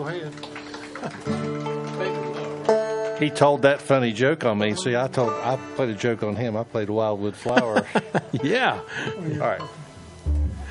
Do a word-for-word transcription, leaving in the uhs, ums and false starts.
ahead. He told that funny joke on me. See, I told I played a joke on him. I played Wildwood Flower. Yeah. All right.